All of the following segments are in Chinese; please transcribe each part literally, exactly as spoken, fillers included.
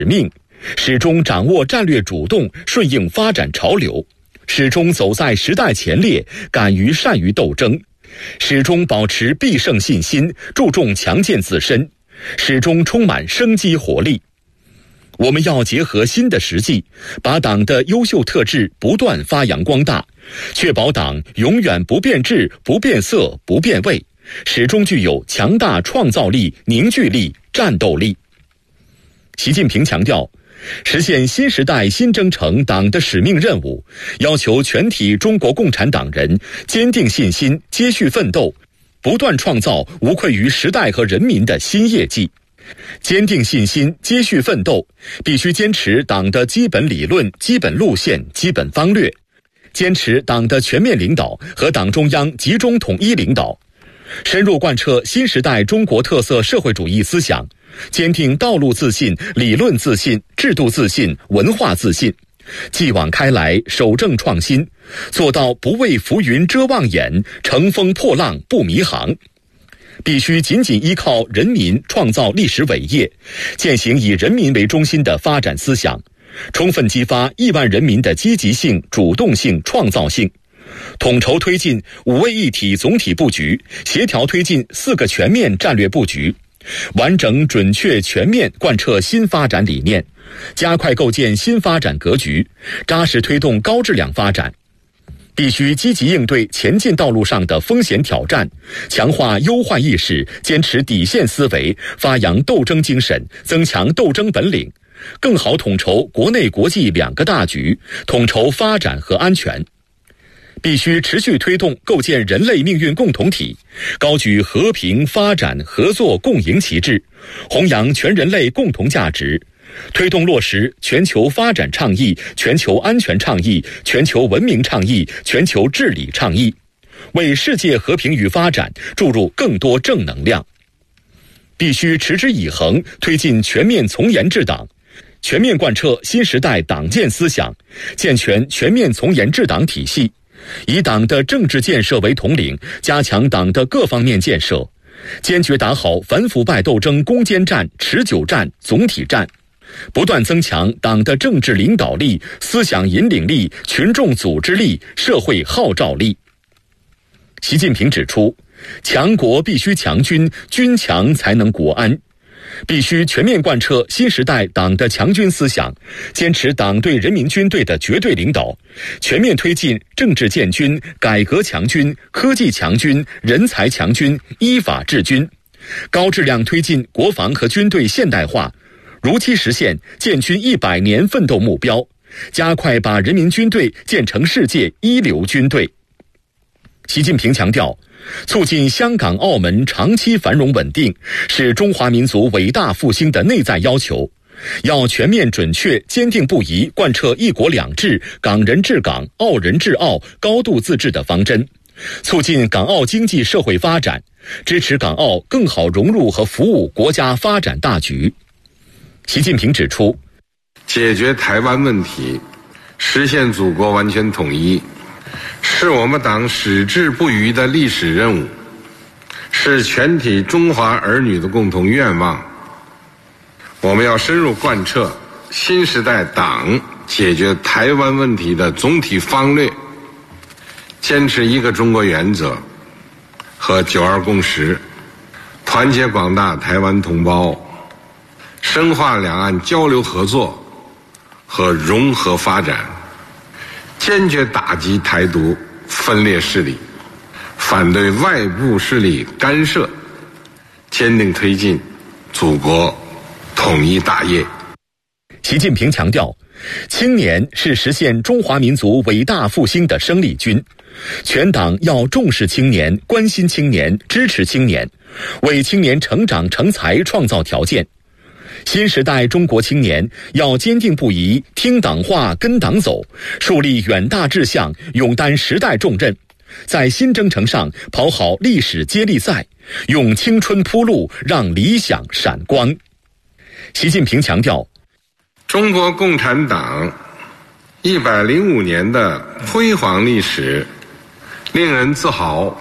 命，始终掌握战略主动，顺应发展潮流，始终走在时代前列，敢于善于斗争，始终保持必胜信心，注重强健自身，始终充满生机活力。我们要结合新的实际，把党的优秀特质不断发扬光大，确保党永远不变质、不变色、不变味，始终具有强大创造力、凝聚力、战斗力。习近平强调，实现新时代新征程党的使命任务，要求全体中国共产党人坚定信心，接续奋斗，不断创造无愧于时代和人民的新业绩。坚定信心，接续奋斗，必须坚持党的基本理论、基本路线、基本方略，坚持党的全面领导和党中央集中统一领导，深入贯彻新时代中国特色社会主义思想，坚定道路自信、理论自信、制度自信、文化自信，继往开来，守正创新，做到不为浮云遮望眼，乘风破浪不迷航。必须紧紧依靠人民创造历史伟业，践行以人民为中心的发展思想，充分激发亿万人民的积极性、主动性、创造性，统筹推进五位一体总体布局，协调推进四个全面战略布局，完整、准确、全面贯彻新发展理念，加快构建新发展格局，扎实推动高质量发展。必须积极应对前进道路上的风险挑战，强化忧患意识，坚持底线思维，发扬斗争精神，增强斗争本领，更好统筹国内国际两个大局，统筹发展和安全。必须持续推动构建人类命运共同体，高举和平、发展、合作、共赢旗帜，弘扬全人类共同价值，推动落实全球发展倡议、全球安全倡议、全球文明倡议、全球治理倡议，为世界和平与发展注入更多正能量。必须持之以恒推进全面从严治党，全面贯彻新时代党建思想，健全全面从严治党体系，以党的政治建设为统领，加强党的各方面建设，坚决打好反腐败斗争攻坚战、持久战、总体战，不断增强党的政治领导力、思想引领力、群众组织力、社会号召力。习近平指出，强国必须强军，军强才能国安。必须全面贯彻新时代党的强军思想，坚持党对人民军队的绝对领导，全面推进政治建军、改革强军、科技强军、人才强军、依法治军，高质量推进国防和军队现代化，如期实现建军一百年奋斗目标，加快把人民军队建成世界一流军队。习近平强调，促进香港、澳门长期繁荣稳定是中华民族伟大复兴的内在要求，要全面准确、坚定不移贯彻一国两制、港人治港、澳人治澳、高度自治的方针，促进港澳经济社会发展，支持港澳更好融入和服务国家发展大局。习近平指出， 解决台湾问题，实现祖国完全统一，是我们党矢志不渝的历史任务，是全体中华儿女的共同愿望。我们要深入贯彻新时代党解决台湾问题的总体方略，坚持一个中国原则和九二共识，团结广大台湾同胞，深化两岸交流合作和融合发展，坚决打击台独分裂势力，反对外部势力干涉，坚定推进祖国统一大业。 习近平强调，青年是实现中华民族伟大复兴的生力军，全党要重视青年、关心青年、支持青年，为青年成长成才创造条件。新时代中国青年要坚定不移听党话跟党走，树立远大志向，勇担时代重任，在新征程上跑好历史接力赛，用青春铺路，让理想闪光。习近平强调， 中国共产党一百零五年的辉煌历史令人自豪，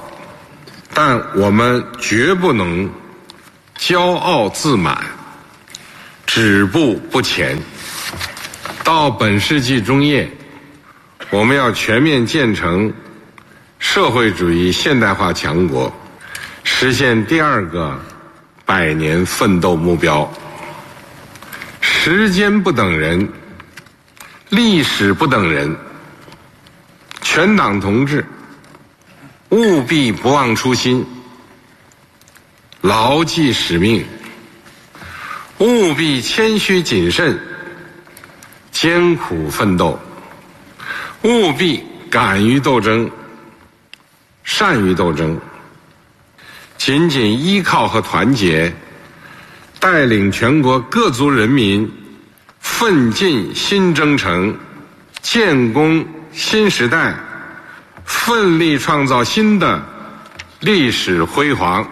但我们绝不能骄傲自满， 止步不前。到本世纪中叶，我们要全面建成社会主义现代化强国，实现第二个百年奋斗目标。时间不等人，历史不等人，全党同志务必不忘初心，牢记使命，务必谦虚谨慎，艰苦奋斗，务必敢于斗争，善于斗争，紧紧依靠和团结，带领全国各族人民奋进新征程，建功新时代，奋力创造新的历史辉煌。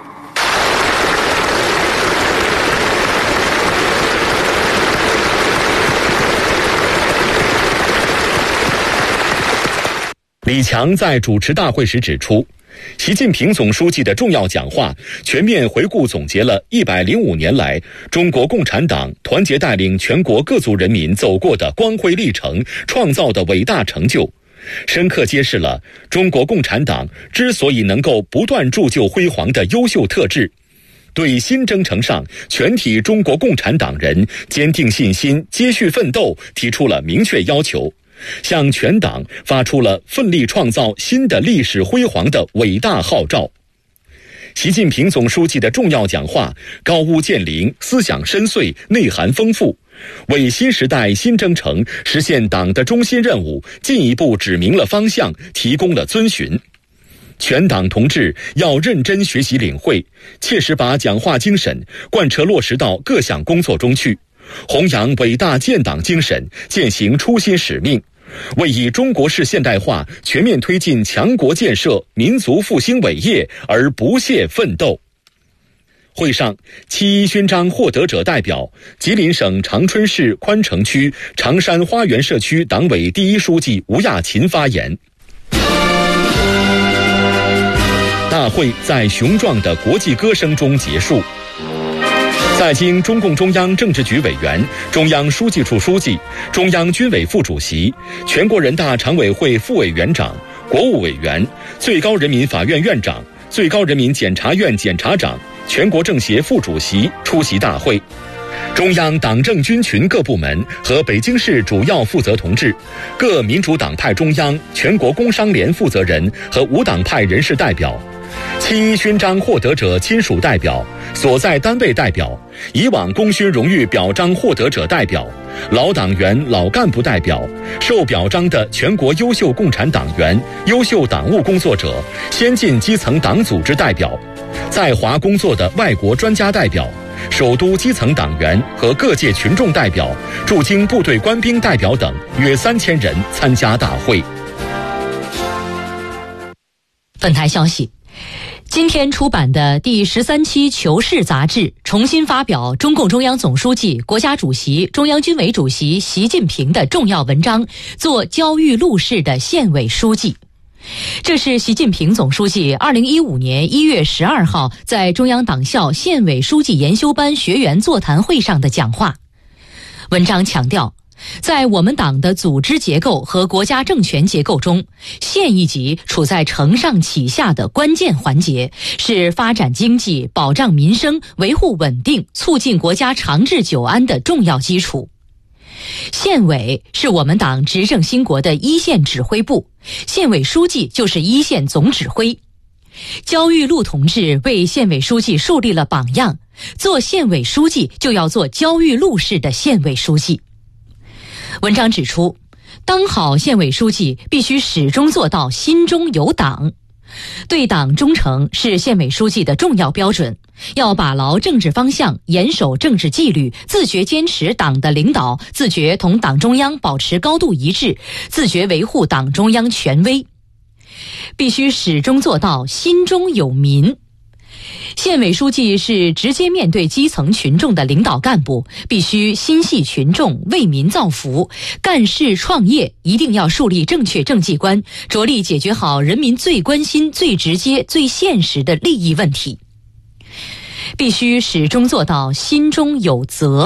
李强在主持大会时指出，习近平总书记的重要讲话全面回顾总结了一百零五年来中国共产党团结带领全国各族人民走过的光辉历程，创造的伟大成就，深刻揭示了中国共产党之所以能够不断铸就辉煌的优秀特质，对新征程上全体中国共产党人坚定信心、接续奋斗提出了明确要求，向全党发出了奋力创造新的历史辉煌的伟大号召。习近平总书记的重要讲话高屋建瓴，思想深邃，内涵丰富，为新时代新征程实现党的中心任务进一步指明了方向，提供了遵循。全党同志要认真学习领会，切实把讲话精神贯彻落实到各项工作中去，弘扬伟大建党精神，践行初心使命，为以中国式现代化全面推进强国建设、民族复兴伟业而不懈奋斗。会上，七一勋章获得者代表、吉林省长春市宽城区长山花园社区党委第一书记吴亚勤发言。大会在雄壮的国际歌声中结束。在经中共中央政治局委员、中央书记处书记、中央军委副主席、全国人大常委会副委员长、国务委员、最高人民法院院长、最高人民检察院检察长、全国政协副主席出席大会。中央党政军群各部门和北京市主要负责同志、各民主党派中央、全国工商联负责人和无党派人士代表、七一勋章获得者亲属代表、所在单位代表、以往功勋荣誉表彰获得者代表、老党员、老干部代表、受表彰的全国优秀共产党员、优秀党务工作者、先进基层党组织代表、在华工作的外国专家代表、首都基层党员和各界群众代表、驻京部队官兵代表等约三千人参加大会。 本台消息，今天出版的第十三期《求是》杂志重新发表中共中央总书记、国家主席、中央军委主席习近平的重要文章，做焦裕禄式的县委书记。这是习近平总书记二零一五年一月十二号在中央党校县委书记研修班学员座谈会上的讲话。文章强调，在我们党的组织结构和国家政权结构中，县一级处在承上启下的关键环节，是发展经济、保障民生、维护稳定、促进国家长治久安的重要基础。县委是我们党执政兴国的一线指挥部，县委书记就是一线总指挥。焦裕禄同志为县委书记树立了榜样，做县委书记就要做焦裕禄式的县委书记。文章指出，当好县委书记必须始终做到心中有党，对党忠诚是县委书记的重要标准，要把牢政治方向，严守政治纪律，自觉坚持党的领导，自觉同党中央保持高度一致，自觉维护党中央权威，必须始终做到心中有民。县委书记是直接面对基层群众的领导干部，必须心系群众，为民造福。干事创业一定要树立正确政绩观，着力解决好人民最关心、最直接、最现实的利益问题。必须始终做到心中有责。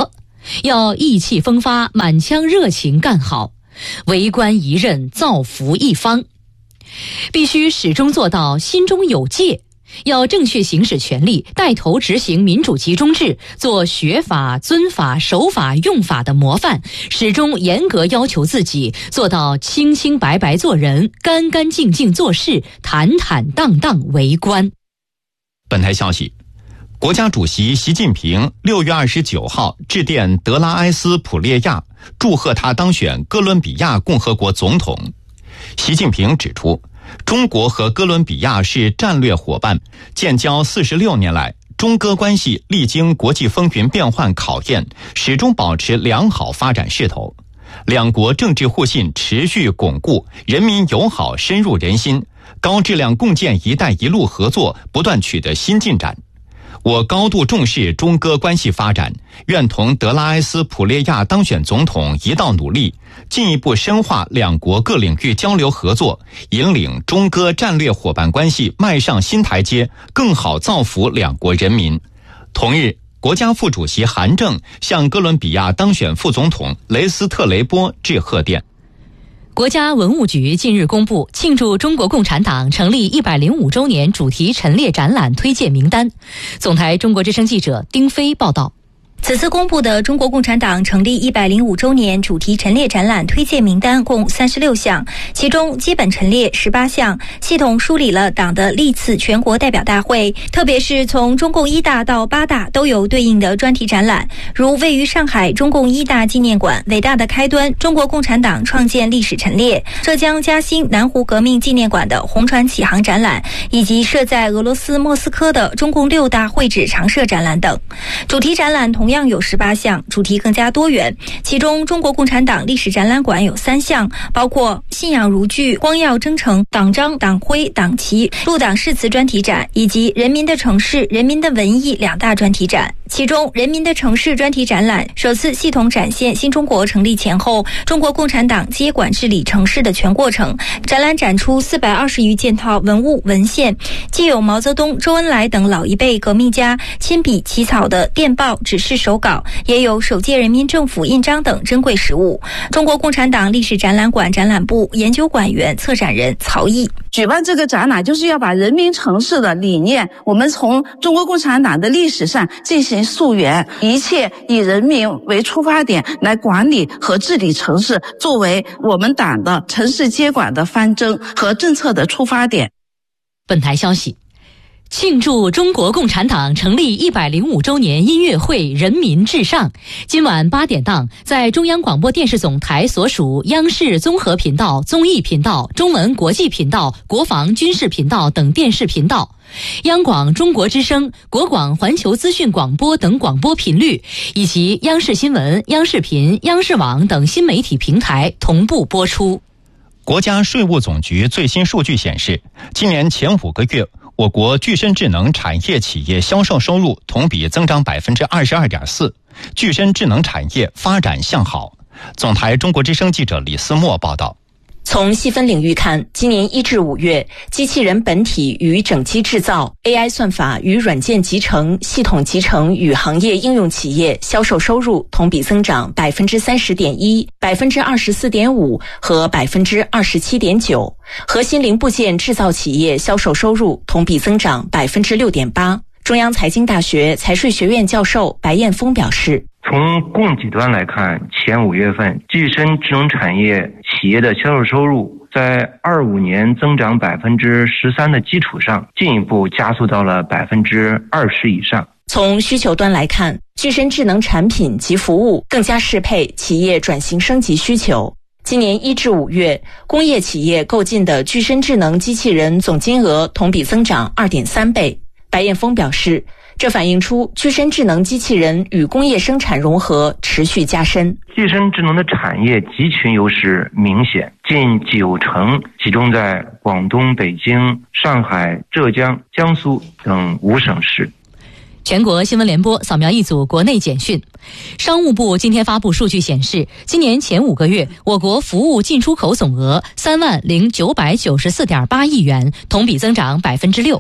要意气风发，满腔热情干好，为官一任，造福一方。必须始终做到心中有戒，要正确行使权力，带头执行民主集中制，做学法、尊法、守法、用法的模范，始终严格要求自己，做到清清白白做人，干干净净做事，坦坦荡荡为官。 本台消息，国家主席习近平六月二十九号致电德拉埃斯普列亚，祝贺他当选哥伦比亚共和国总统。习近平指出，中国和哥伦比亚是战略伙伴，建交四十六年来，中哥关系历经国际风云变幻考验，始终保持良好发展势头。两国政治互信持续巩固，人民友好深入人心，高质量共建“一带一路”合作不断取得新进展。我高度重视中哥关系发展，愿同德拉埃斯普列亚当选总统一道努力，进一步深化两国各领域交流合作，引领中哥战略伙伴关系迈上新台阶，更好造福两国人民。同日，国家副主席韩正向哥伦比亚当选副总统雷斯特雷波致贺电。 国家文物局近日公布庆祝中国共产党成立一百零五周年主题陈列展览推荐名单。总台中国之声记者丁飞报道。 此次公布的中国共产党成立一百零五周年主题陈列展览推荐名单共三十六项，其中基本陈列十八项，系统梳理了党的历次全国代表大会，特别是从中共一大到八大都有对应的专题展览，如位于上海中共一大纪念馆伟大的开端中国共产党创建历史陈列，浙江嘉兴南湖革命纪念馆的红船启航展览，以及设在俄罗斯莫斯科的中共六大会址常设展览等。主题展览同样有十八项，主题更加多元，其中中国共产党历史展览馆有三项，包括信仰如炬、光耀征程、党章、党徽、党旗、入党誓词专题展，以及人民的城市、人民的文艺两大专题展。其中人民的城市专题展览首次系统展现新中国成立前后中国共产党接管治理城市的全过程，展览展出四百二十余件套文物文献，既有毛泽东、周恩来等老一辈革命家亲笔起草的电报指示手稿，也有首届人民政府印章等珍贵实物。中国共产党历史展览馆展览部研究馆员策展人曹毅， 举办这个展览就是要把人民城市的理念，我们从中国共产党的历史上进行溯源，一切以人民为出发点来管理和治理城市，作为我们党的城市接管的方针和政策的出发点。 本台消息，庆祝中国共产党成立一百零五周年音乐会人民至上，今晚八点档在中央广播电视总台所属央视综合频道、综艺频道、中文国际频道、国防军事频道等电视频道，央广中国之声、国广环球资讯广播等广播频率，以及央视新闻、央视频、央视网等新媒体平台同步播出。 国家税务总局最新数据显示，今年前五个月，我国具身智能产业企业销售收入同比增长 百分之二十二点四， 具身智能产业发展向好。总台中国之声记者李思墨报道。 从细分领域看，今年一至五月，机器人本体与整机制造、A I 算法与软件集成、系统集成与行业应用企业销售收入同比增长 百分之三十点一、百分之二十四点五 和 百分之二十七点九。核心零部件制造企业销售收入同比增长 百分之六点八。中央财经大学财税学院教授白彦峰表示， 从供给端来看，前五月份具身智能产业企业的销售收入在二五年增长 百分之十三 的基础上，进一步加速到了 百分之二十 以上。 从需求端来看，具身智能产品及服务更加适配企业转型升级需求。今年一至五月，工业企业购进的具身智能机器人总金额同比增长 二点三倍。白彦峰表示，这反映出具身智能机器人与工业生产融合持续加深。 具身智能的产业集群优势明显，近九成集中在广东、北京、上海、浙江、江苏等五省市。 全国新闻联播扫描一组国内简讯。商务部今天发布数据显示，今年前五个月，我国服务进出口总额三万零九百九十四点八亿元，同比增长百分之六。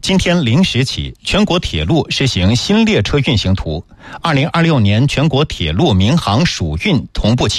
今天零时起，全国铁路实行新列车运行图，二零二六年全国铁路民航暑运同步启